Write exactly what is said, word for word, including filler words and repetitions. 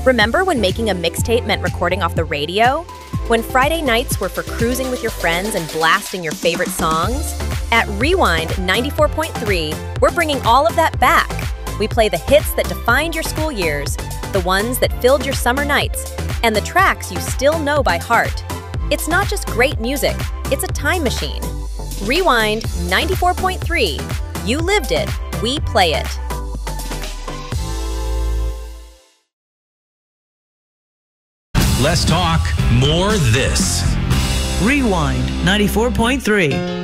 Remember when making a mixtape meant recording off the radio? When Friday nights were for cruising with your friends and blasting your favorite songs? At Rewind ninety-four point three, we're bringing all of that back. We play the hits that defined your school years, the ones that filled your summer nights, and the tracks you still know by heart. It's not just great music, it's a time machine. Rewind ninety-four point three. You lived it, we play it. Less talk, more this. Rewind ninety-four point three.